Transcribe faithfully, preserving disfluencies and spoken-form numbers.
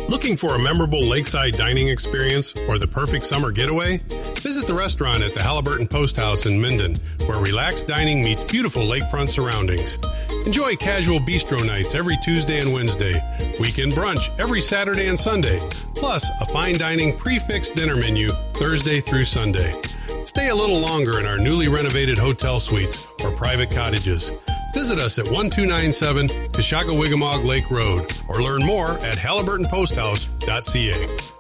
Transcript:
Looking for a memorable lakeside dining experience or the perfect summer getaway? Visit the restaurant at the Halliburton Post House in Minden, where relaxed dining meets beautiful lakefront surroundings. Enjoy casual bistro nights every Tuesday and Wednesday, weekend brunch every Saturday and Sunday, plus a fine dining prefixed dinner menu Thursday through Sunday. Stay a little longer in our newly renovated hotel suites or private cottages. Visit us at twelve ninety-seven Kashaka-Wigamog Lake Road or learn more at halliburton post house dot c a.